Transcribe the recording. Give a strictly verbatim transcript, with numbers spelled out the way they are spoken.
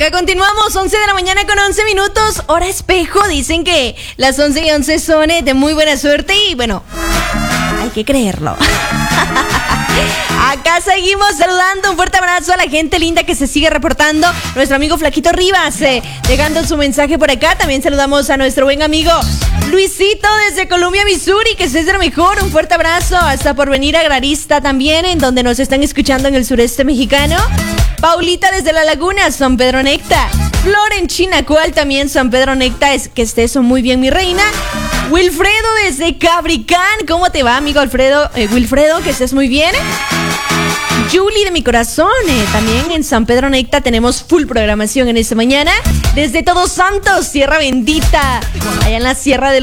Acá continuamos, once de la mañana con once minutos, hora espejo. Dicen que las once y once son eh, de muy buena suerte y bueno, hay que creerlo. Acá seguimos saludando, un fuerte abrazo a la gente linda que se sigue reportando. Nuestro amigo Flaquito Rivas, eh, llegando su mensaje por acá. También saludamos a nuestro buen amigo Luisito desde Columbia, Missouri, que es de lo mejor. Un fuerte abrazo hasta Porvenir Agrarista también, en donde nos están escuchando en el sureste mexicano. Paulita desde La Laguna, San Pedro Necta. Flor en Chinacual también, San Pedro Necta. Es que estés muy bien, mi reina. Wilfredo desde Cabricán. ¿Cómo te va, amigo Alfredo? Eh, Wilfredo, que estés muy bien. Julie de mi corazón, eh, también en San Pedro Necta tenemos full programación en esta mañana. Desde Todos Santos, Tierra Bendita, allá en la Sierra de